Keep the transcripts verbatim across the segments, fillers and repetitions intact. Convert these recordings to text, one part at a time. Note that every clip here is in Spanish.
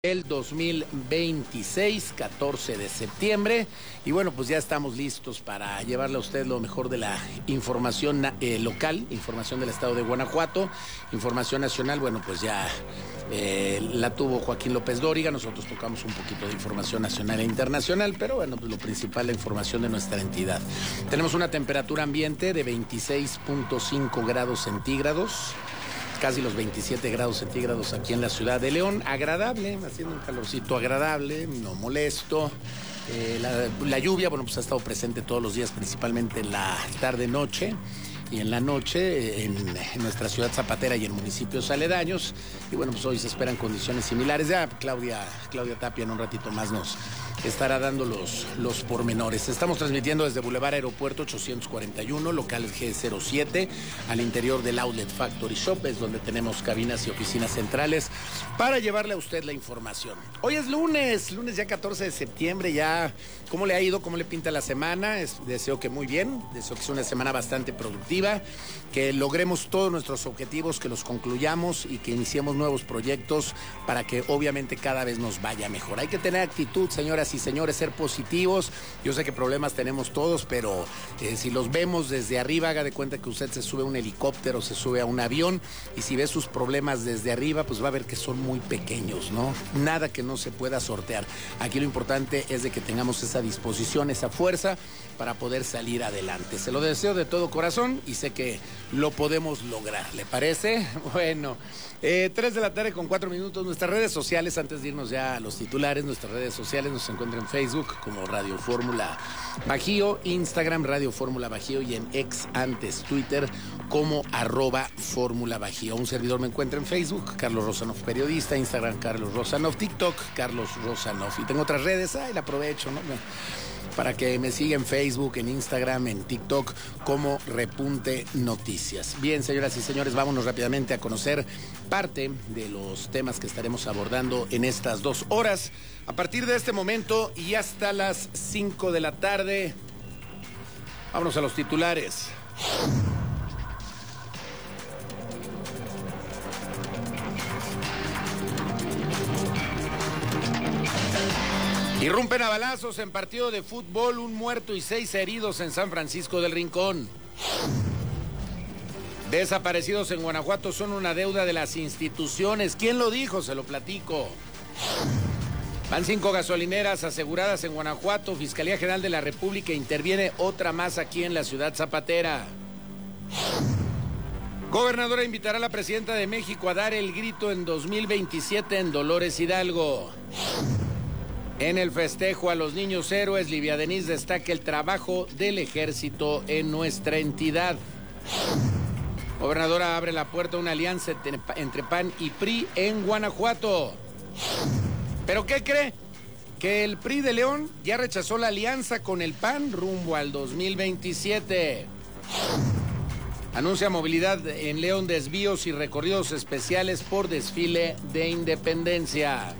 El dos mil veintiséis, catorce de septiembre, y bueno, pues ya estamos listos para llevarle a usted lo mejor de la información eh, local, información del estado de Guanajuato, información nacional. Bueno, pues ya eh, la tuvo Joaquín López Dóriga. Nosotros tocamos un poquito de información nacional e internacional, pero bueno, pues lo principal, la información de nuestra entidad. Tenemos una temperatura ambiente de veintiséis punto cinco grados centígrados, casi los veintisiete grados centígrados aquí en la ciudad de León. Agradable, haciendo un calorcito agradable, no molesto. Eh, la, la lluvia, bueno, pues ha estado presente todos los días, principalmente en la tarde-noche y en la noche en, en nuestra ciudad zapatera y en municipios aledaños. Y bueno, pues hoy se esperan condiciones similares. Ya Claudia, Claudia Tapia en un ratito más nos estará dando los, los pormenores. Estamos transmitiendo desde Boulevard Aeropuerto ochocientos cuarenta y uno, local G cero siete, al interior del Outlet Factory Shop, es donde tenemos cabinas y oficinas centrales para llevarle a usted la información. Hoy es lunes, lunes ya catorce de septiembre, ya ¿cómo le ha ido? ¿Cómo le pinta la semana? Es, deseo que muy bien, deseo que sea una semana bastante productiva, que logremos todos nuestros objetivos, que los concluyamos y que iniciemos nuevos proyectos para que obviamente cada vez nos vaya mejor. Hay que tener actitud, señoras y señores, ser positivos. Yo sé que problemas tenemos todos, pero eh, si los vemos desde arriba, haga de cuenta que usted se sube a un helicóptero, se sube a un avión, y si ve sus problemas desde arriba, pues va a ver que son muy pequeños, ¿no? Nada que no se pueda sortear. Aquí lo importante es de que tengamos esa disposición, esa fuerza para poder salir adelante. Se lo deseo de todo corazón y sé que lo podemos lograr. ¿Le parece? Bueno, eh, tres de la tarde con cuatro minutos. Nuestras redes sociales, antes de irnos ya a los titulares, nuestras redes sociales nos encuentran en Facebook como Radio Fórmula Bajío, Instagram Radio Fórmula Bajío y en ex, antes Twitter, como arroba Fórmula Bajío. Un servidor me encuentra en Facebook, Carlos Rosanov Periodista, Instagram Carlos Rosanov, TikTok Carlos Rosanov. Y tengo otras redes, ay, la aprovecho, ¿no? Para que me siga en Facebook, en Instagram, en TikTok, como Repunte Noticias. Bien, señoras y señores, vámonos rápidamente a conocer parte de los temas que estaremos abordando en estas dos horas. A partir de este momento y hasta las cinco de la tarde, vámonos a los titulares. Irrumpen a balazos en partido de fútbol, un muerto y seis heridos en San Francisco del Rincón. Desaparecidos en Guanajuato son una deuda de las instituciones. ¿Quién lo dijo? Se lo platico. Van cinco gasolineras aseguradas en Guanajuato. Fiscalía General de la República interviene otra más aquí en la ciudad zapatera. Gobernadora invitará a la presidenta de México a dar el grito en dos mil veintisiete en Dolores Hidalgo. En el festejo a los niños héroes, Livia Denis destaca el trabajo del ejército en nuestra entidad. Gobernadora abre la puerta a una alianza entre P A N y P R I en Guanajuato. ¿Pero qué cree? Que el P R I de León ya rechazó la alianza con el P A N rumbo al dos mil veintisiete. Anuncia movilidad en León, desvíos y recorridos especiales por desfile de independencia.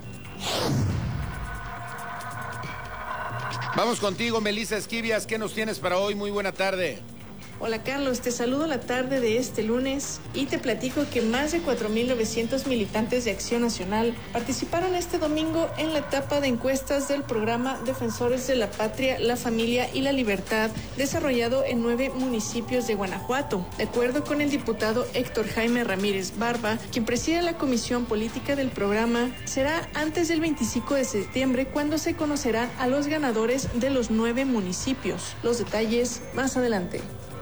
Vamos contigo, Melissa Esquivias. ¿Qué nos tienes para hoy? Muy buena tarde. Hola Carlos, te saludo la tarde de este lunes y te platico que más de cuatro mil novecientos militantes de Acción Nacional participaron este domingo en la etapa de encuestas del programa Defensores de la Patria, la Familia y la Libertad, desarrollado en nueve municipios de Guanajuato. De acuerdo con el diputado Héctor Jaime Ramírez Barba, quien preside la comisión política del programa, será antes del veinticinco de septiembre cuando se conocerán a los ganadores de los nueve municipios. Los detalles más adelante.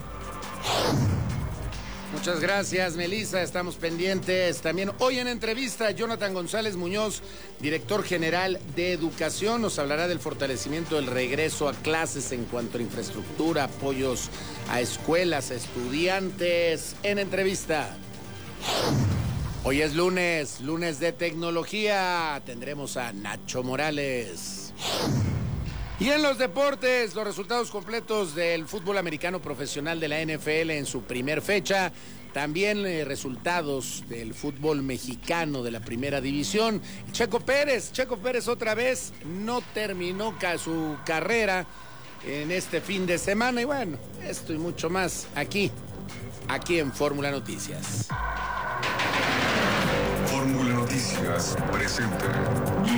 Muchas gracias, Melissa. Estamos pendientes. También hoy en entrevista, Jonathan González Muñoz, director general de Educación, nos hablará del fortalecimiento del regreso a clases en cuanto a infraestructura, apoyos a escuelas, a estudiantes. En entrevista. Hoy es lunes, lunes de tecnología. Tendremos a Nacho Morales. Y en los deportes, los resultados completos del fútbol americano profesional de la N F L en su primer fecha. También eh, resultados del fútbol mexicano de la primera división. Checo Pérez, Checo Pérez otra vez no terminó ca- su carrera en este fin de semana. Y bueno, esto y mucho más aquí, aquí en Fórmula Noticias. Fórmula Noticias presenta